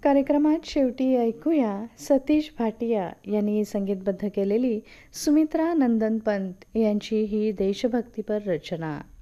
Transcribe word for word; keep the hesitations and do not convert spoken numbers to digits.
कार्यक्रमात शेवटी ऐकूया सतीश भाटिया यांनी संगीतबद्ध केलेली सुमित्रा नंदन पंत यांची ही देशभक्तीपर रचना.